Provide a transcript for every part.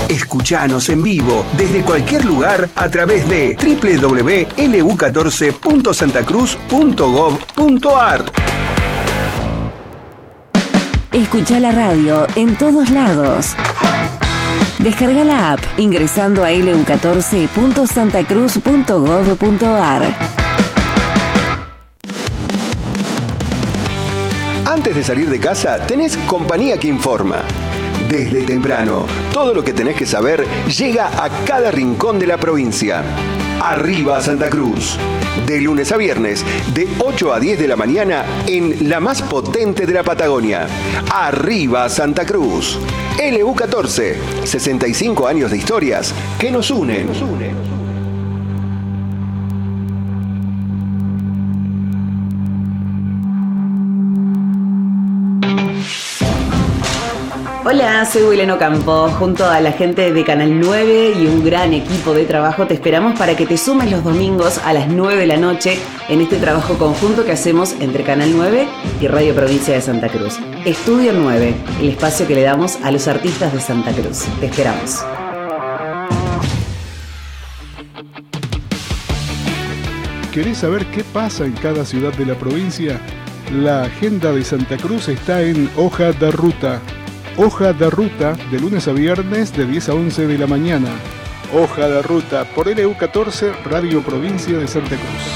Escuchanos en vivo desde cualquier lugar a través de www.lu14.santacruz.gov.ar. Escucha la radio en todos lados. Descarga la app ingresando a lu14.santacruz.gov.ar. Antes de salir de casa, tenés compañía que informa. Desde temprano, todo lo que tenés que saber llega a cada rincón de la provincia. Arriba Santa Cruz. De lunes a viernes, de 8 a 10 de la mañana, en la más potente de la Patagonia. Arriba Santa Cruz. LU14, 65 años de historias que nos unen. Hola, soy Wileno Campo. Junto a la gente de Canal 9 y un gran equipo de trabajo te esperamos para que te sumes los domingos a las 9 de la noche en este trabajo conjunto que hacemos entre Canal 9 y Radio Provincia de Santa Cruz. Estudio 9, el espacio que le damos a los artistas de Santa Cruz. Te esperamos. ¿Querés saber qué pasa en cada ciudad de la provincia? La agenda de Santa Cruz está en Hoja de Ruta. Hoja de Ruta, de lunes a viernes, de 10 a 11 de la mañana. Hoja de Ruta, por LU14, Radio Provincia de Santa Cruz.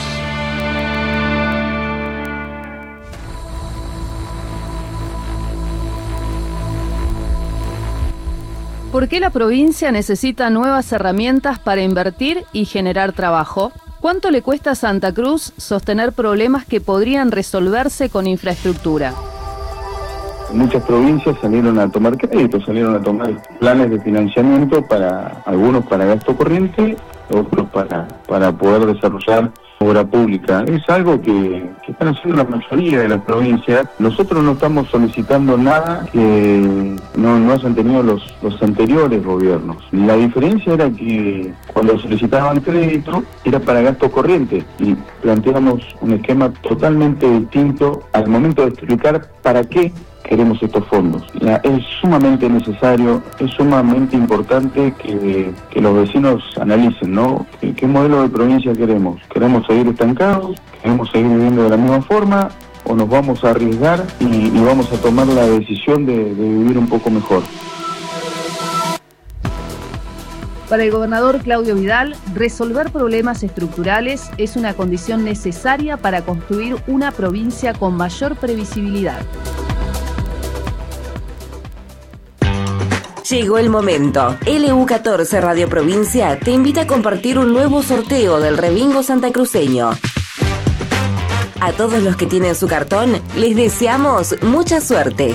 ¿Por qué la provincia necesita nuevas herramientas para invertir y generar trabajo? ¿Cuánto le cuesta a Santa Cruz sostener problemas que podrían resolverse con infraestructura? Muchas provincias salieron a tomar créditos, salieron a tomar planes de financiamiento algunos para gasto corriente, otros para poder desarrollar obra pública. Es algo que están haciendo la mayoría de las provincias. Nosotros no estamos solicitando nada que no hayan tenido los anteriores gobiernos. La diferencia era que cuando solicitaban crédito era para gasto corriente y planteamos un esquema totalmente distinto al momento de explicar para qué queremos estos fondos. Es sumamente necesario, es sumamente importante que los vecinos analicen, ¿no? ¿Qué modelo de provincia queremos? ¿Queremos seguir estancados? ¿Queremos seguir viviendo de la misma forma? ¿O nos vamos a arriesgar y vamos a tomar la decisión de vivir un poco mejor? Para el gobernador Claudio Vidal, resolver problemas estructurales es una condición necesaria para construir una provincia con mayor previsibilidad. Llegó el momento. LU14 Radio Provincia te invita a compartir un nuevo sorteo del Rebingo santacruceño. A todos los que tienen su cartón, les deseamos mucha suerte.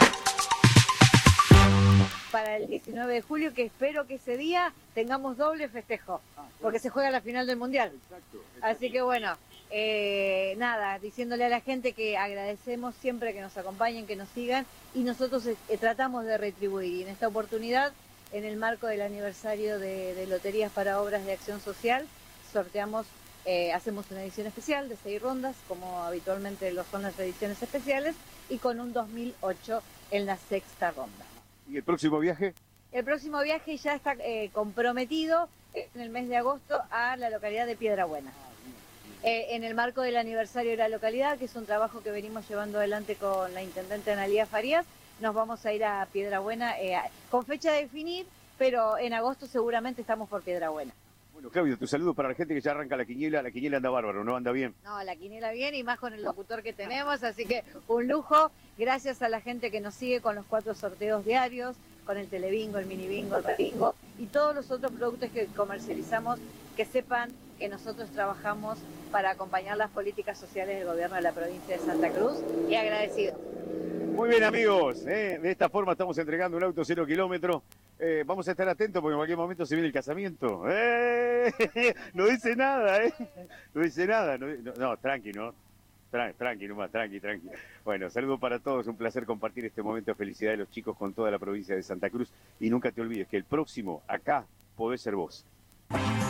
Para el 19 de julio, que espero que ese día tengamos doble festejo, porque se juega la final del Mundial. Así que bueno, nada, diciéndole a la gente que agradecemos siempre que nos acompañen, que nos sigan, y nosotros tratamos de retribuir. Y en esta oportunidad, en el marco del aniversario de Loterías para Obras de Acción Social, sorteamos, hacemos una edición especial de 6 rondas, como habitualmente lo son las ediciones especiales, y con un 2008 en la 6ª ronda. ¿Y el próximo viaje? El próximo viaje ya está comprometido en el mes de agosto a la localidad de Piedrabuena. En el marco del aniversario de la localidad, que es un trabajo que venimos llevando adelante con la intendente Analía Farías, nos vamos a ir a Piedrabuena con fecha de definir, pero en agosto seguramente estamos por Piedrabuena. Bueno, Claudio, tu saludo para la gente que ya arranca la quiniela anda bárbaro, ¿no? Anda bien. No, la quiniela bien y más con el locutor que tenemos, así que un lujo. Gracias a la gente que nos sigue con los 4 sorteos diarios, con el telebingo, el minibingo, el bingo y todos los otros productos que comercializamos, que sepan que nosotros trabajamos para acompañar las políticas sociales del gobierno de la provincia de Santa Cruz, y agradecido. Muy bien, amigos, de esta forma estamos entregando un auto 0 kilómetros. Vamos a estar atentos porque en cualquier momento se viene el casamiento. No dice nada, no dice nada. No, tranqui, ¿no? Tranqui nomás, tranqui. Bueno, saludos para todos, un placer compartir este momento de felicidad de los chicos con toda la provincia de Santa Cruz. Y nunca te olvides que el próximo acá podés ser vos.